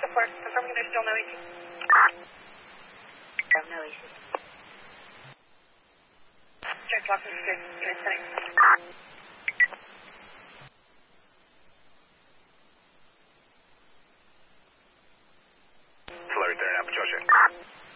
4, confirming there's still no ET. No ET. Check, lock, and good. Thanks. Flurry there, Apple Georgia.